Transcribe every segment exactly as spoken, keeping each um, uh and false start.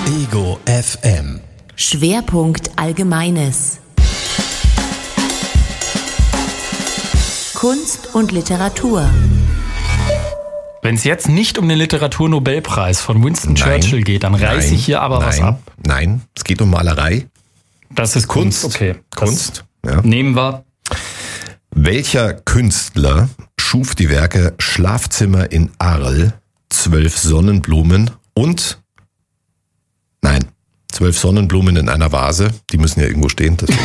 Ego F M. Schwerpunkt Allgemeines. Kunst und Literatur. Wenn es jetzt nicht um den Literaturnobelpreis von Winston nein, Churchill geht, dann reiße ich hier aber nein, was ab. Nein, es geht um Malerei. Das ist Kunst. Kunst. Okay. Kunst. Ja. Nehmen wir. Welcher Künstler schuf die Werke Schlafzimmer in Arles, Zwölf Sonnenblumen und nein, Zwölf Sonnenblumen in einer Vase, die müssen ja irgendwo stehen, deswegen.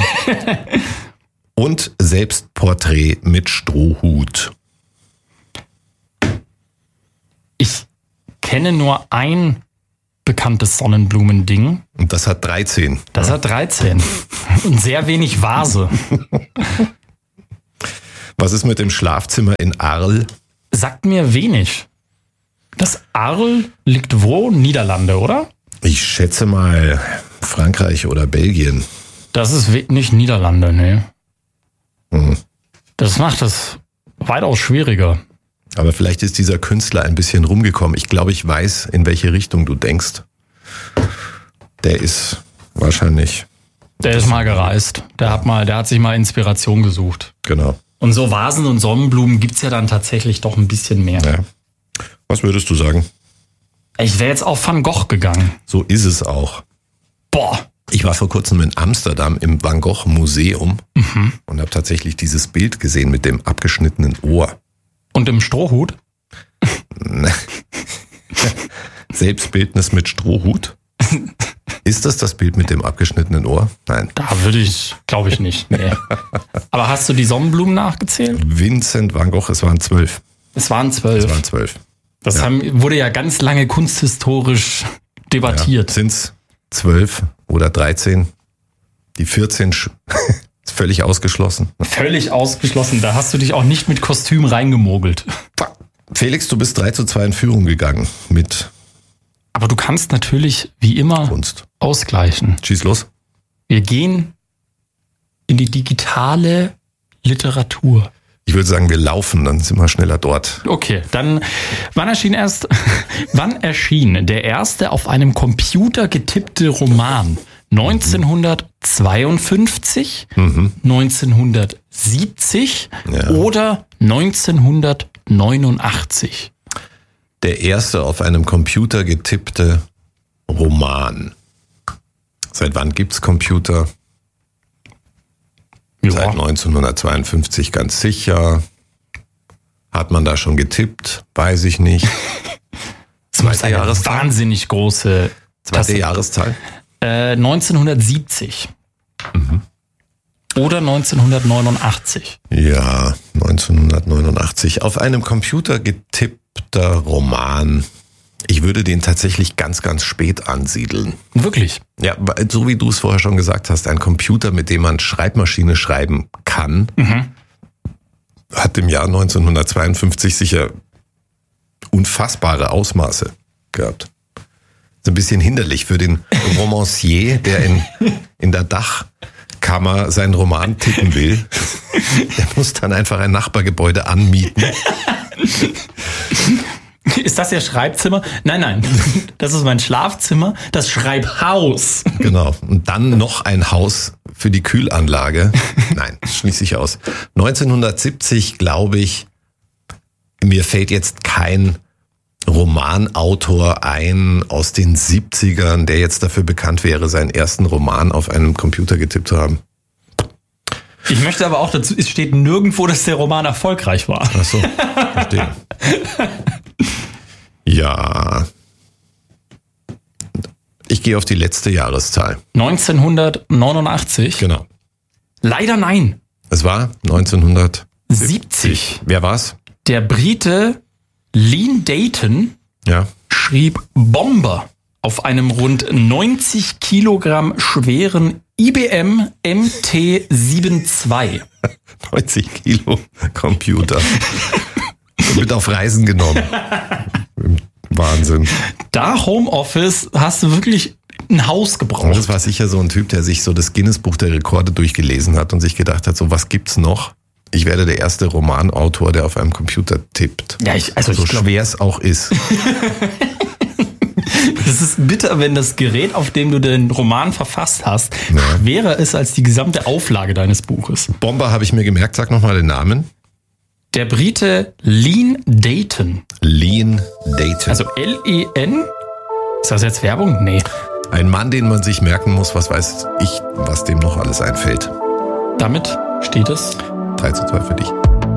Und Selbstporträt mit Strohhut. Ich kenne nur ein bekanntes Sonnenblumending. Und das hat dreizehn. Das ja. hat dreizehn. Und sehr wenig Vase. Was ist mit dem Schlafzimmer in Arles? Sagt mir wenig. Das Arles liegt wo? Niederlande, oder? Ich schätze mal Frankreich oder Belgien. Das ist nicht Niederlande, ne. Mhm. Das macht es weitaus schwieriger. Aber vielleicht ist dieser Künstler ein bisschen rumgekommen. Ich glaube, ich weiß, in welche Richtung du denkst. Der ist wahrscheinlich... Der ist mal gereist. Der hat mal, der hat sich mal Inspiration gesucht. Genau. Und so Vasen und Sonnenblumen gibt's ja dann tatsächlich doch ein bisschen mehr. Ja. Was würdest du sagen? Ich wäre jetzt auf Van Gogh gegangen. So ist es auch. Boah. Ich war vor kurzem in Amsterdam im Van Gogh Museum mhm. und habe tatsächlich dieses Bild gesehen mit dem abgeschnittenen Ohr. Und im Strohhut? Selbstbildnis mit Strohhut? Ist das das Bild mit dem abgeschnittenen Ohr? Nein. Da würde ich, glaube ich nicht. Nee. Aber hast du die Sonnenblumen nachgezählt? Vincent van Gogh, es waren zwölf. Es waren zwölf. Es waren zwölf. Das ja. haben, wurde ja ganz lange kunsthistorisch debattiert. Ja. Sind es zwölf oder dreizehn? Die vierzehn ist völlig ausgeschlossen. Völlig ausgeschlossen. Da hast du dich auch nicht mit Kostüm reingemogelt. Felix, du bist drei zu zwei in Führung gegangen mit... Aber du kannst natürlich, wie immer, Kunst ausgleichen. Schieß los. Wir gehen in die digitale Literatur. Ich würde sagen, wir laufen, dann sind wir schneller dort. Okay, dann wann erschien erst, wann erschien der erste auf einem Computer getippte Roman? neunzehnhundertzweiundfünfzig, mhm. neunzehnhundertsiebzig ja. oder neunzehnhundertneunundachtzig? Der erste auf einem Computer getippte Roman. Seit wann gibt's Computer? Ja. Seit neunzehnhundertzweiundfünfzig ganz sicher. Hat man da schon getippt? Weiß ich nicht. Zweite Jahreszahl. Wahnsinnig große. Zweite Tasse. Jahreszahl? Äh, neunzehnhundertsiebzig. Mhm. Oder neunzehnhundertneunundachtzig. Ja, neunzehnhundertneunundachtzig. Auf einem Computer getippter Roman. Ich würde den tatsächlich ganz, ganz spät ansiedeln. Wirklich? Ja, so wie du es vorher schon gesagt hast, ein Computer, mit dem man Schreibmaschine schreiben kann, mhm. hat im Jahr neunzehnhundertzweiundfünfzig sicher unfassbare Ausmaße gehabt. Ist ein bisschen hinderlich für den Romancier, der in, in der Dachkammer seinen Roman tippen will. Der muss dann einfach ein Nachbargebäude anmieten. Ist das Ihr Schreibzimmer? Nein, nein, das ist mein Schlafzimmer, das Schreibhaus. Genau, und dann noch ein Haus für die Kühlanlage. Nein, schließe ich aus. neunzehnhundertsiebzig, glaube ich, mir fällt jetzt kein Romanautor ein aus den siebzigern, der jetzt dafür bekannt wäre, seinen ersten Roman auf einem Computer getippt zu haben. Ich möchte aber auch dazu, es steht nirgendwo, dass der Roman erfolgreich war. Ach so, verstehe. Ja. Ich gehe auf die letzte Jahreszahl. neunzehnhundertneunundachtzig? Genau. Leider nein. Es war neunzehnhundertsiebzig. siebzig. Wer war's? Der Brite Lean Dayton ja. schrieb Bomber auf einem rund neunzig Kilogramm schweren I B M M T zweiundsiebzig. neunzig Kilo Computer. Mit auf Reisen genommen. Wahnsinn. Da Homeoffice hast du wirklich ein Haus gebraucht. Das war sicher so ein Typ, der sich so das Guinness-Buch der Rekorde durchgelesen hat und sich gedacht hat, so was gibt's noch? Ich werde der erste Romanautor, der auf einem Computer tippt. Ja, ich, also so ich glaub, schwer es auch ist. Es ist bitter, wenn das Gerät, auf dem du den Roman verfasst hast, Ja. schwerer ist als die gesamte Auflage deines Buches. Bomber habe ich mir gemerkt, sag nochmal den Namen. Der Brite Lean Dayton. Lean Dayton. Also L E N? Ist das jetzt Werbung? Nee. Ein Mann, den man sich merken muss, was weiß ich, was dem noch alles einfällt. Damit steht es drei zu zwei für dich.